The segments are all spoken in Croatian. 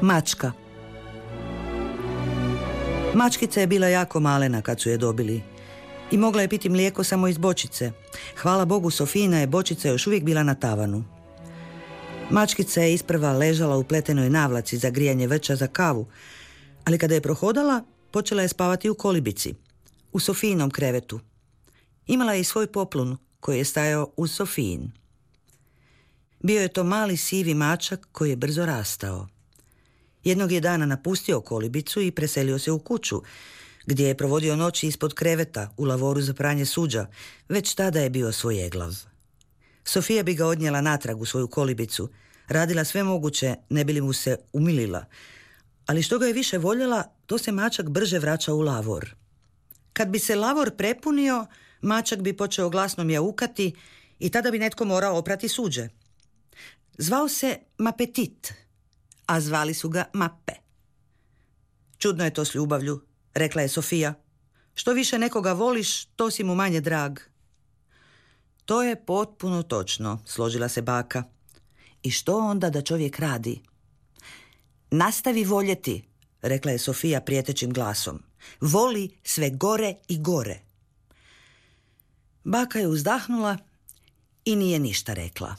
Mačka. Mačkica je bila jako malena kad su je dobili i mogla je piti mlijeko samo iz bočice. Hvala Bogu, Sofijina je bočica još uvijek bila na tavanu. Mačkica je isprva ležala u pletenoj navlaci za grijanje vrča za kavu, ali kada je prohodala, počela je spavati u kolibici, u Sofijinom krevetu. Imala je i svoj poplun koji je stajao uz Sofijin. Bio je to mali sivi mačak koji je brzo rastao. Jednog je dana napustio kolibicu i preselio se u kuću, gdje je provodio noći ispod kreveta u lavoru za pranje suđa. Već tada je bio svojeglav. Sofija bi ga odnijela natrag u svoju kolibicu, radila sve moguće, ne bi li mu se umilila. Ali što ga je više voljela, to se mačak brže vraća u lavor. Kad bi se lavor prepunio, mačak bi počeo glasno mjaukati i tada bi netko morao oprati suđe. Zvao se Mapetit, a zvali su ga Mape. Čudno je to s ljubavlju, rekla je Sofija. Što više nekoga voliš, to si mu manje drag. To je potpuno točno, složila se baka. I što onda da čovjek radi? Nastavi voljeti, rekla je Sofija prijetećim glasom. Voli sve gore i gore. Baka je uzdahnula i nije ništa rekla.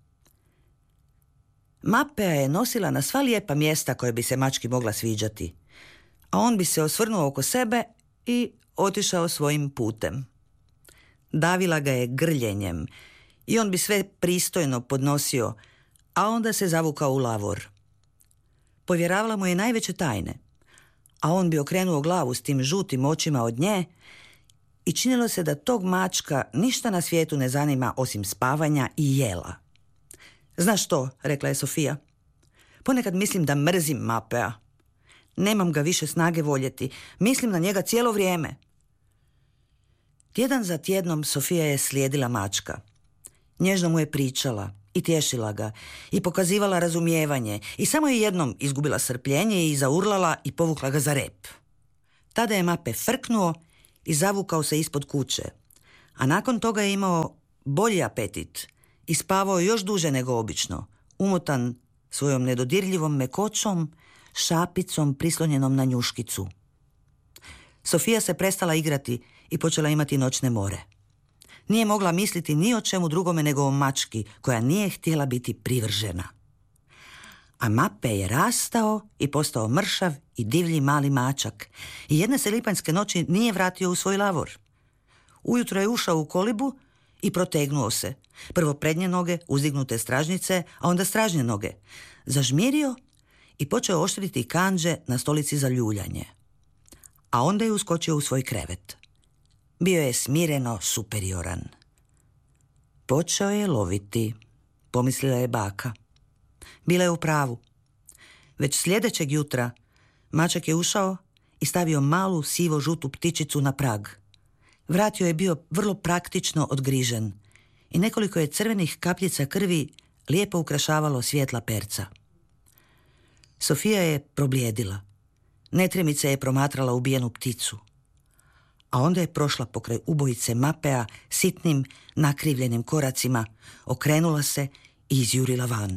Mapea je nosila na sva lijepa mjesta koje bi se mački mogla sviđati, a on bi se osvrnuo oko sebe i otišao svojim putem. Davila ga je grljenjem i on bi sve pristojno podnosio, a onda se zavukao u lavor. Povjeravala mu je najveće tajne, a on bi okrenuo glavu s tim žutim očima od nje i činilo se da tog mačka ništa na svijetu ne zanima osim spavanja i jela. Znaš što, rekla je Sofija, ponekad mislim da mrzim Mapea. Nemam ga više snage voljeti, mislim na njega cijelo vrijeme. Tjedan za tjednom Sofija je slijedila mačka. Nježno mu je pričala i tješila ga i pokazivala razumijevanje i samo je jednom izgubila strpljenje i zaurlala i povukla ga za rep. Tada je Mape frknuo i zavukao se ispod kuće, a nakon toga je imao bolji apetit i spavao još duže nego obično, umotan svojom nedodirljivom mekoćom, šapicom prislonjenom na njuškicu. Sofija se prestala igrati i počela imati noćne more. Nije mogla misliti ni o čemu drugome nego o mački, koja nije htjela biti privržena. A Mape je rastao i postao mršav i divlji mali mačak i jedne se lipanjske noći nije vratio u svoj lavor. Ujutro je ušao u kolibu i protegnuo se. Prvo prednje noge, uzdignute stražnjice, a onda stražnje noge. Zažmirio i počeo oštriti kandže na stolici za ljuljanje. A onda je uskočio u svoj krevet. Bio je smireno superioran. Počeo je loviti, pomislila je baka. Bila je u pravu. Već sljedećeg jutra mačak je ušao i stavio malu sivo-žutu ptičicu na prag. Vratio je bio vrlo praktično odgrižen i nekoliko je crvenih kapljica krvi lijepo ukrašavalo svjetla perca. Sofija je problijedila. Netremice je promatrala ubijenu pticu. A onda je prošla pokraj ubojice Mapea sitnim, nakrivljenim koracima, okrenula se i izjurila van.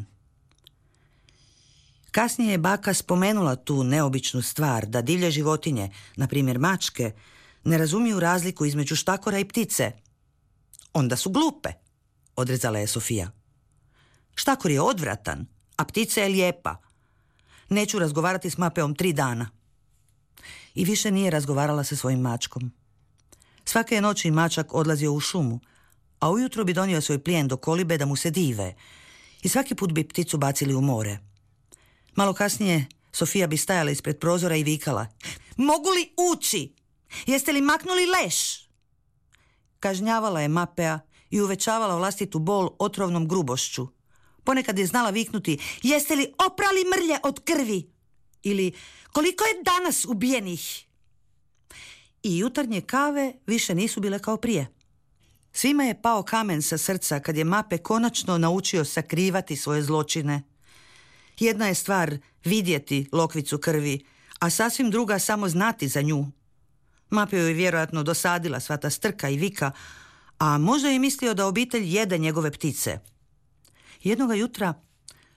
Kasnije je baka spomenula tu neobičnu stvar da divlje životinje, na primjer mačke, ne razumiju razliku između štakora i ptice. Onda su glupe, odrezala je Sofija. Štakor je odvratan, a ptica je lijepa. Neću razgovarati s Mapeom 3 dana. I više nije razgovarala sa svojim mačkom. Svake je noći mačak odlazio u šumu, a ujutro bi donio svoj plijen do kolibe da mu se dive i svaki put bi pticu bacili u more. Malo kasnije Sofija bi stajala ispred prozora i vikala: Mogu li ući? Jeste li maknuli leš? Kažnjavala je Mapea i uvećavala vlastitu bol otrovnom grubošću. Ponekad je znala viknuti: Jeste li oprali mrlje od krvi? Ili koliko je danas ubijenih? I jutarnje kave više nisu bile kao prije. Svima je pao kamen sa srca kad je Mape konačno naučio sakrivati svoje zločine. Jedna je stvar vidjeti lokvicu krvi, a sasvim druga samo znati za nju. Mape joj je vjerojatno dosadila sva ta strka i vika, a možda je mislio da obitelj jede njegove ptice. Jednoga jutra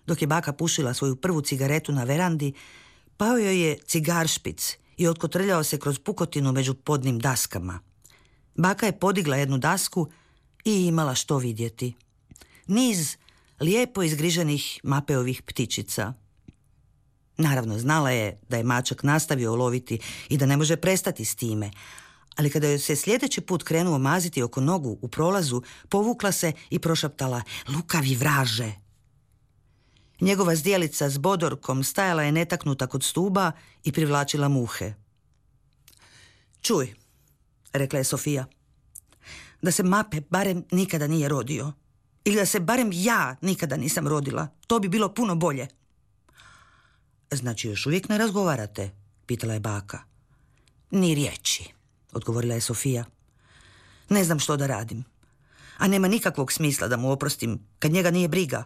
Dok je baka pušila svoju prvu cigaretu na verandi, pao joj je cigaršpic i otkotrljao se kroz pukotinu među podnim daskama. Baka je podigla jednu dasku i imala što vidjeti. Niz lijepo izgriženih Mapeovih ptičica. Naravno, znala je da je mačak nastavio loviti i da ne može prestati s time, ali kada joj se sljedeći put krenuo maziti oko nogu u prolazu, povukla se i prošaptala: "Lukavi vraže!" Njegova zdjelica s bodorkom stajala je netaknuta kod stuba i privlačila muhe. "Čuj," rekla je Sofija, "da se Mape barem nikada nije rodio. Ili da se barem ja nikada nisam rodila. To bi bilo puno bolje." "Znači još uvijek ne razgovarate?" pitala je baka. "Ni riječi," odgovorila je Sofija. "Ne znam što da radim. A nema nikakvog smisla da mu oprostim kad njega nije briga."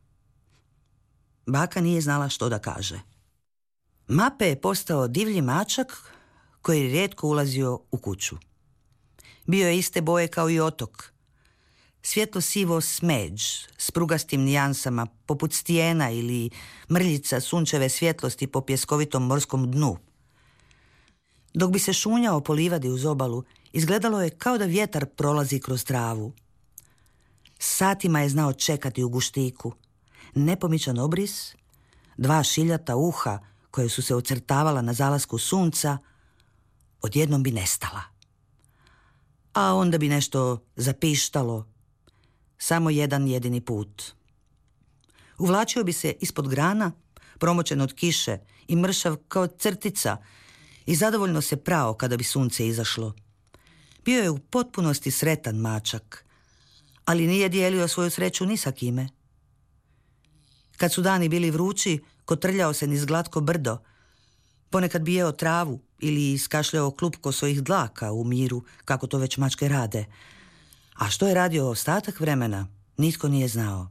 Baka nije znala što da kaže. Mape je postao divlji mačak koji je rijetko ulazio u kuću. Bio je iste boje kao i otok. Svjetlo-sivo smeđ s prugastim nijansama poput stijena ili mrljica sunčeve svjetlosti po pjeskovitom morskom dnu. Dok bi se šunjao po livadi uz obalu, izgledalo je kao da vjetar prolazi kroz travu. Satima je znao čekati u guštiku. Nepomičan obris, 2 šiljata uha koje su se ocrtavala na zalasku sunca, odjednom bi nestala. A onda bi nešto zapištalo, samo jedan jedini put. Uvlačio bi se ispod grana, promočen od kiše i mršav kao crtica, i zadovoljno se prao kada bi sunce izašlo. Bio je u potpunosti sretan mačak, ali nije dijelio svoju sreću ni sa kime. Kad su dani bili vrući, kotrljao se niz glatko brdo. Ponekad bi jeo travu ili iskašljao klupko svojih dlaka u miru, kako to već mačke rade. A što je radio ostatak vremena, nitko nije znao.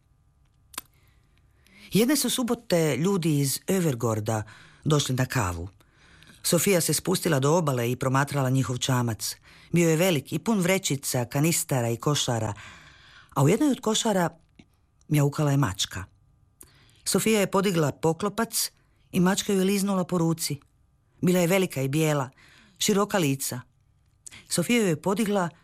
Jedne su subote ljudi iz Övergorda došli na kavu. Sofija se spustila do obale i promatrala njihov čamac. Bio je velik i pun vrećica, kanistara i košara, a u jednoj od košara mjaukala je mačka. Sofija je podigla poklopac i mačka ju je liznula po ruci. Bila je velika i bijela, široka lica. Sofija ju je podigla